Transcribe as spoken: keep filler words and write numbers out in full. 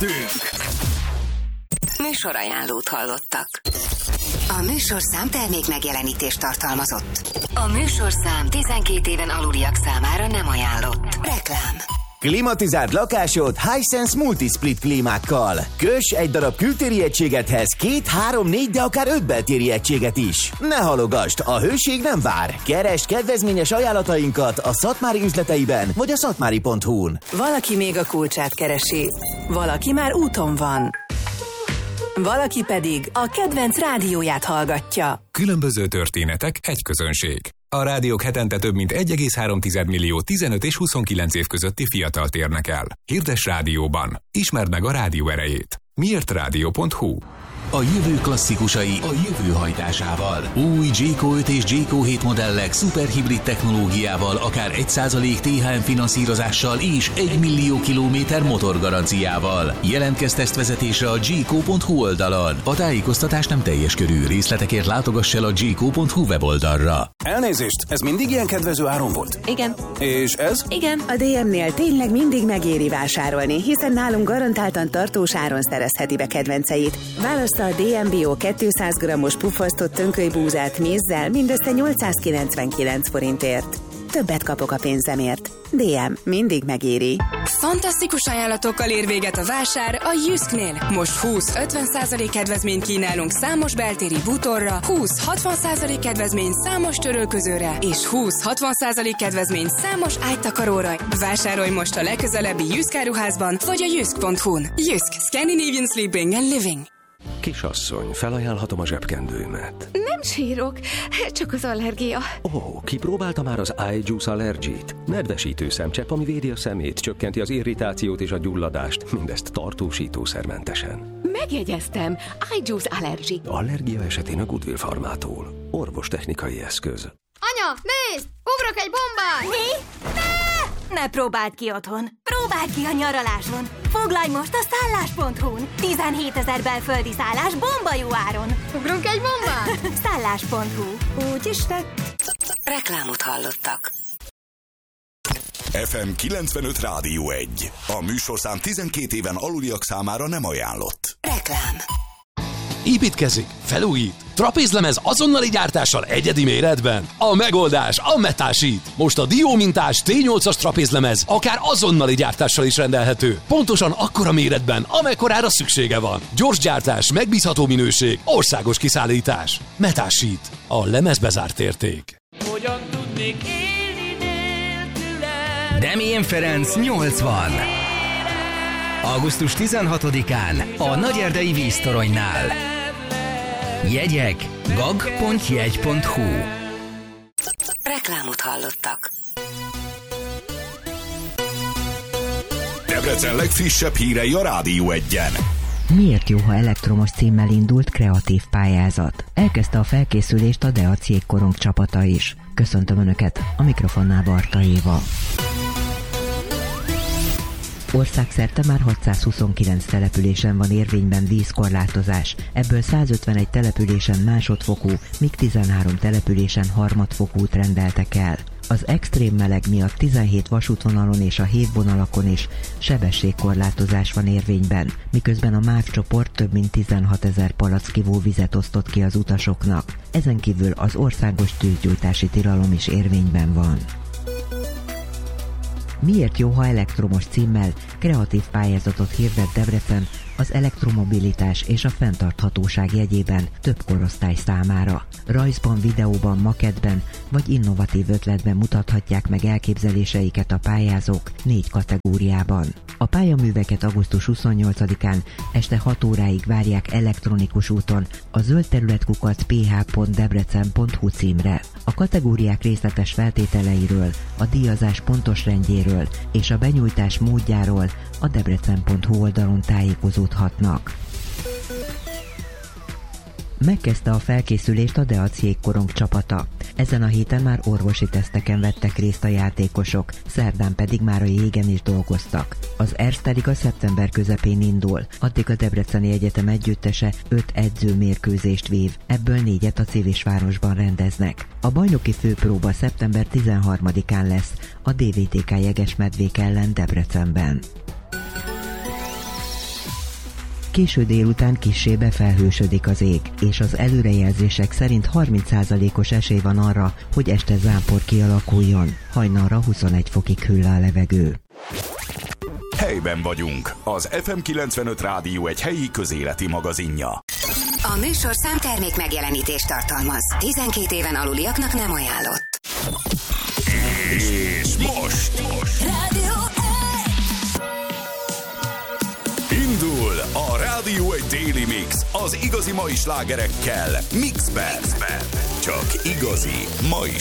Műsorajánlót hallottak. A műsorszám termék megjelenítést tartalmazott. A műsorszám tizenkét éven aluliak számára nem ajánlott. Reklám. Klimatizált lakásod Hisense Multisplit klímákkal. Köss egy darab kültéri egységethez két, három, négy, de akár öt beltéri egységet is. Ne halogasd, a hőség nem vár. Keresd kedvezményes ajánlatainkat a Szatmári üzleteiben vagy a szatmári pont hu-n. Valaki még a kulcsát keresi, valaki már úton van. Valaki pedig a kedvenc rádióját hallgatja. Különböző történetek, egy közönség. A rádiók hetente több mint egy egész három millió tizenöt és huszonkilenc év közötti fiatalt érnek el. Hirdess rádióban. Ismerd meg a rádió erejét. miért rádió pont hu. A jövő klasszikusai a jövő hajtásával. Új Jayco öt és Jayco hét modellek szuperhibrid technológiával, akár egy százalék té há em finanszírozással és egy millió kilométer motorgaranciával. Jelentkezz tesztvezetésre a jayco pont hu oldalon. A tájékoztatás nem teljes körű, részletekért látogass el a jayco pont hu weboldalra. Elnézést, ez mindig ilyen kedvező áron volt? Igen. És ez? Igen. A dé em-nél tényleg mindig megéri vásárolni, hiszen nálunk garantáltan tartós áron szerezheti be kedvenceit. Válassza a dé em Bio kétszáz grammos puffasztott tönkölybúzát mézzel mindössze nyolcszázkilencvenkilenc forintért. Többet kapok a pénzemért. dé em mindig megéri. Fantasztikus ajánlatokkal ér véget a vásár a Jysknél. Most húsz-ötven százalék kedvezményt kínálunk számos beltéri bútorra, húsz-hatvan százalék kedvezmény számos törölközőre, és húsz-hatvan százalék kedvezmény számos ágytakaróra. Vásárolj most a legközelebbi Jysk áruházban, vagy a jysk pont hu-n. Jysk. Scandinavian Sleeping and Living. Kisasszony, felajánlhatom a zsebkendőmet. Nem sírok, csak az allergia. Ó, oh, kipróbálta már az iJuice Allergy-t? Nedvesítő szemcsepp, ami védi a szemét, csökkenti az irritációt és a gyulladást, mindezt tartósítószermentesen. Megjegyeztem, iJuice Allergy. Allergia esetén a Goodwill Farmától. Orvostechnikai eszköz. Anya, nézd! Ugrok egy bombát! Mi? Ne! Ne próbáld ki otthon! Próbáld ki a nyaraláson! Foglalj most a szállás pont hu-n! tizenhétezer belföldi szállás bomba jó áron! Ugrunk egy bombát? szállás pont hu. Úgy is tett. Reklámot hallottak. ef em kilencvenöt Rádió egy. A műsorszám tizenkét éven aluliak számára nem ajánlott. Reklám. Építkezik, felújít, trapézlemez azonnali gyártással egyedi méretben. A megoldás a Metasheet. Most a diómintás té nyolcas trapézlemez akár azonnali gyártással is rendelhető. Pontosan akkora méretben, amekkorára szüksége van. Gyors gyártás, megbízható minőség, országos kiszállítás. Metasheet. A lemezbezárt érték. Hogyan tudnék élni nélküled? Demjén Ferenc nyolcvan. augusztus tizenhatodikán a Nagyerdei víztoronynál. Jegyek gag pont jegy pont hu. Reklámot hallottak. Debrecen legfrissebb hírei a Rádió egyen. Miért jó, ha elektromos címmel indult kreatív pályázat? Elkezdte a felkészülést a Deac Jégkorong csapata is. Köszöntöm Önöket, a mikrofonnál Barta Éva. Országszerte már hatszázhuszonkilenc településen van érvényben vízkorlátozás, ebből százötvenegy településen másodfokú, míg tizenhárom településen harmadfokút rendeltek el. Az extrém meleg miatt tizenhét vasútvonalon és a hétvonalakon is sebességkorlátozás van érvényben, miközben a MÁV csoport több mint tizenhatezer palack ivóvizet osztott ki az utasoknak. Ezen kívül az országos tűzgyújtási tilalom is érvényben van. Miért jó, ha elektromos címmel kreatív pályázatot hirdet Debrecen az elektromobilitás és a fenntarthatóság jegyében több korosztály számára? Rajzban, videóban, makettben vagy innovatív ötletben mutathatják meg elképzeléseiket a pályázók négy kategóriában. A pályaműveket augusztus huszonnyolcadikán este hat óráig várják elektronikus úton a zöldterületkukac pé há pont debrecen pont hu címre. A kategóriák részletes feltételeiről, a díjazás pontos rendjéről és a benyújtás módjáról a debrecen pont hu oldalon tájékozódhatnak. Megkezdte a felkészülést a Deac Jégkorong csapata. Ezen a héten már orvosi teszteken vettek részt a játékosok, szerdán pedig már a jégen is dolgoztak. Az Erste Liga szeptember közepén indul, addig a Debreceni Egyetem együttese öt edzőmérkőzést vív, ebből négyet a Civisvárosban rendeznek. A bajnoki főpróba szeptember tizenharmadikán lesz a dé vé té ká Jegesmedvék ellen Debrecenben. Késő délután kissé befelhősödik az ég, és az előrejelzések szerint harminc százalékos esély van arra, hogy este zápor kialakuljon. Hajnalra huszonegy fokig hűl a levegő. Helyben vagyunk. Az ef em kilencvenöt Rádió egy helyi közéleti magazinja. A műsorszám termék megjelenítést tartalmaz. tizenkét éven aluliaknak nem ajánlott. És most... Rádió Indul a Rádió egy Daily Mix az igazi mai slágerekkel. Mixben. Csak igazi mai